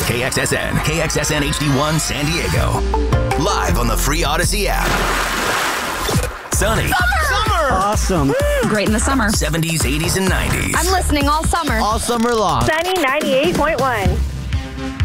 KXSN, KXSN HD1 San Diego. Live on the free Odyssey app. Sunny. Summer! Awesome. Great in the summer. 70s, 80s, and 90s. I'm listening all summer. All summer long. Sunny 98.1.